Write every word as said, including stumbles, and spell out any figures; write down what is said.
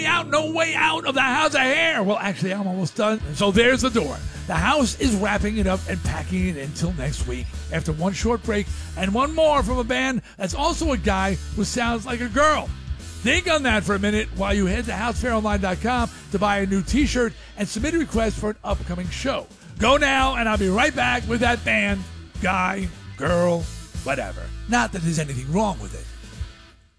out, no way out of the house of hair. Well, actually, I'm almost done. So there's the door. The house is wrapping it up and packing it until next week. After one short break and one more from a band that's also a guy who sounds like a girl. Think on that for a minute while you head to house fair online dot com to buy a new t-shirt and submit a request for an upcoming show. Go now, and I'll be right back with that band, guy, girl, whatever. Not that there's anything wrong with it.